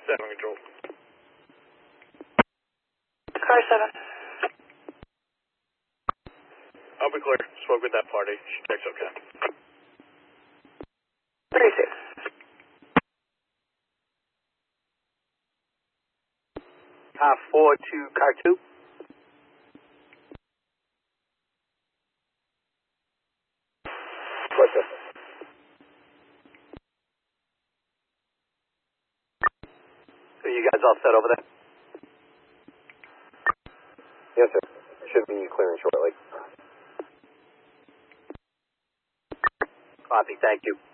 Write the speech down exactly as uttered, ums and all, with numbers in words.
seven control. Car seven. I'll be clear. Spoke with that party. She checks okay. thirty-six. Car four to car two. What's up? Are you guys all set over there? Yes, sir. Should be clearing shortly. Copy, thank you.